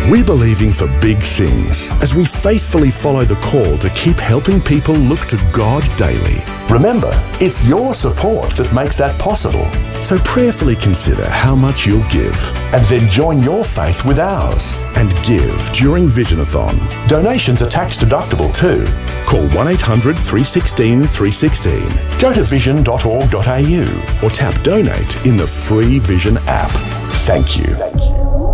We're believing for big things as we faithfully follow the call to keep helping people look to God daily. Remember, it's your support that makes that possible. So prayerfully consider how much you'll give. And then join your faith with ours. And give during Visionathon. Donations are tax deductible too. Call 1-800-316-316. Go to vision.org.au or tap donate in the free Vision app. Thank you.